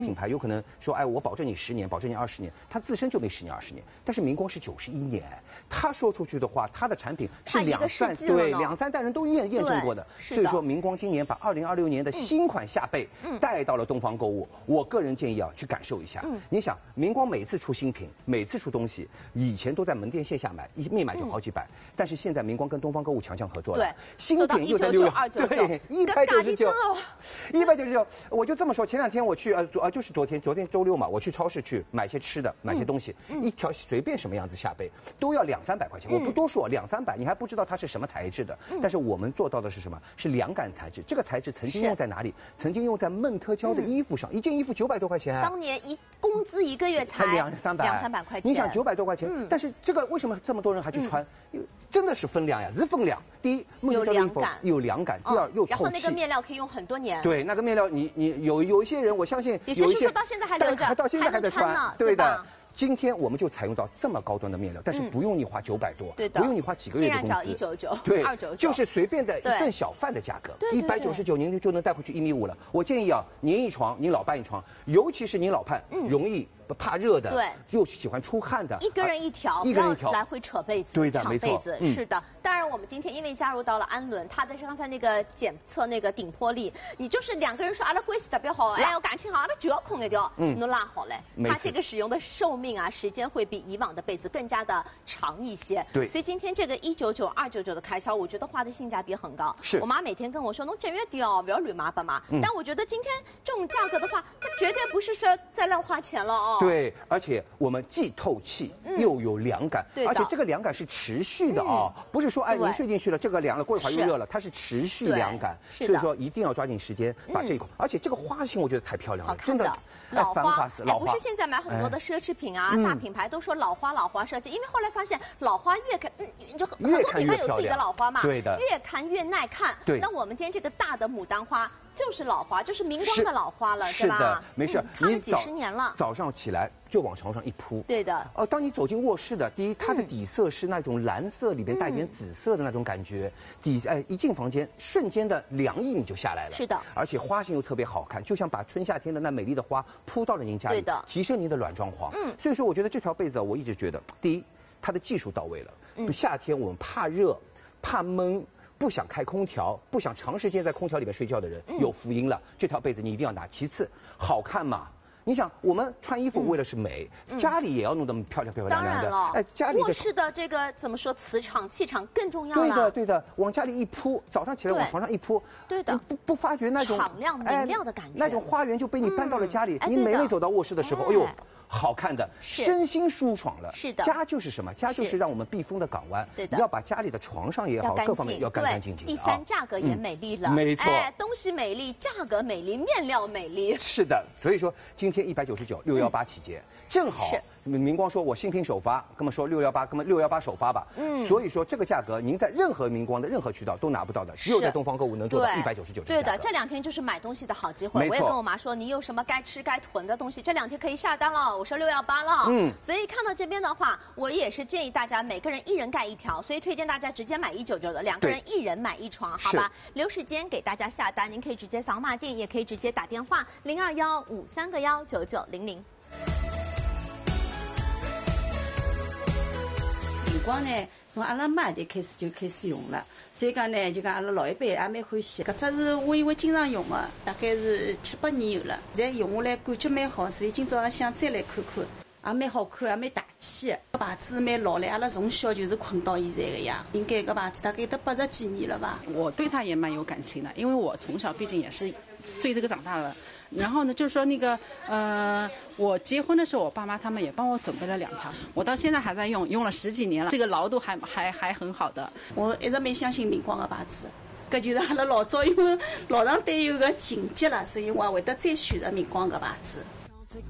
品牌有可能说，哎，我保证你10年，保证你20年，它自身就没10年20年。但是明光是91年，他说出去的话，他的产品是2、3代人都验证过的。所以说，明光今年把2026年的新款夏贝带到了东方购物。我个人建议啊，去感受一下。你想，明光每次出新品，每次出东西，以前都在门店线下买，一买就好几百。但是现在明光跟东方购物强合作了，新品又在6对199，199。我就这么说，前2天我去就是昨天周六嘛，我去超市去买些吃的，买些东西，一条随便什么样子夏贝都要200、300块钱，我不多说200、300，你还不知道它是什么材质的。但是我们做到的是什么？是凉感材质。这个材质曾经用在哪里？曾经用在梦特娇的衣服上，一件衣服900多块钱。 当年工资1个月才200、300块钱。 你想900多块钱，但是这个为什么这么多人还去穿？真的是分量呀，是分量。第一，梦特娇的衣服有凉感；第二，又透气。 然后那个面料可以用很多年。 对，那个面料你有一些人，我相信有些叔叔到现在还留着， 到现在还在穿呢， 对的。今天我们就采用到这么高端的面料，但是不用你花900多，不用你花几个月的工资， 竟然找199， 对 299， 就是随便的一顿小饭的价格，199您就能带回去1.5米了。我建议啊，您一床，您老伴一床，尤其是您老伴容易怕热的， 对， 又喜欢出汗的， 一个人一条， 一个人一条， 来回扯被子， 对的， 抢被子，是的。当然，我们今天因为加入到了安伦，他的刚才那个检测那个顶坡力，你就是2个人说阿拉关系特别好，哎，我感情好，阿拉就要空一条，侬拉好嘞。它这个使用的寿命啊，时间会比以往的被子更加的长一些。 对， 所以今天这个199、299的开销，我觉得花的性价比很高。 是我妈每天跟我说，侬节约点哦，不要乱买吧嘛。但我觉得今天这种价格的话，它绝对不是说在乱花钱了哦。 对，而且我们既透气又有凉感，而且这个凉感是持续的啊，不是说哎您睡进去了，这个凉了，过一会儿又热了，它是持续凉感，所以说一定要抓紧时间把这一块，而且这个花型我觉得太漂亮了，真的老花，不是现在买很多的奢侈品啊，大品牌都说老花设计，因为后来发现老花越看，就很多品牌有自己的老花嘛， 对的， 越看越耐看。 对， 那我们今天这个大的牡丹花就是老花，就是明光的老花了， 是吧？是的，没事， 看了几10年了， 早上起来就往床上一铺。 对的。 当你走进卧室的，第一，它的底色是那种蓝色里边带点紫色的那种感觉，一进房间，瞬间的凉意你就下来了。 是的。 而且花型又特别好看，就像把春夏天的那美丽的花铺到了您家里， 对的， 提升您的软装潢。所以说我觉得这条被子我一直觉得，第一，它的技术到位了。夏天我们怕热、怕闷。不想开空调，不想长时间在空调里面睡觉的人，有福音了。这条被子你一定要拿。其次，好看嘛。你想，我们穿衣服为了是美，家里也要弄得漂亮亮的。 当然了， 哎，家里卧室的这个怎么说，磁场气场更重要了。 对的，往家里一铺，早上起来往床上一铺， 对的， 不发觉那种敞亮明亮的感觉， 那种花园就被你搬到了家里。你每走到卧室的时候，哎呦。好看的，身心舒爽了。 是的， 家就是什么？家就是让我们避风的港湾。 对的， 要把家里的床上也好，各方面要干干净净。 第三，价格也美丽了。 没错， 东西美丽，价格美丽，面料美丽。 是的，所以说今天199，618起节，正好。明光说我新品首发，那么说618，那么618首发吧。所以说这个价格您在任何明光的任何渠道都拿不到的，只有在东方购物能做到199。 对的，这2天就是买东西的好机会。我也跟我妈说，你有什么该吃该囤的东西，这2天可以下单了。我说618了。所以看到这边的话，我也是建议大家每个人1人盖1条，所以推荐大家直接买199的，2个人1人买1床，好吧？留时间给大家下单，您可以直接扫码店，也可以直接打电话02153919900。 明光呢，从阿拉妈代开始就开始用了，所以讲呢，就讲阿拉老一辈也蛮欢喜。搿只是我因为经常用的，大概是7、8年有了，现在用下来感觉蛮好，所以今朝想再来看看，也蛮好看，也蛮大气的。搿牌子蛮老了，阿拉从小就是困到现在的呀。应该搿牌子大概有得80几年了吧。 我对它也蛮有感情的，因为我从小毕竟也是随这个长大的。然后呢，就是说那个我结婚的时候，我爸妈他们也帮我准备了2条，我到现在还在用，用了10几年了，这个牢度还很好的。 我一直蛮相信明光的牌子，搿就是阿拉老早因为老上对有个情节了，所以我也会得再选择明光个牌子。